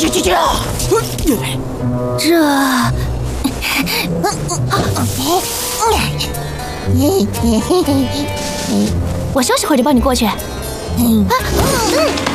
我休息会儿就帮你过去。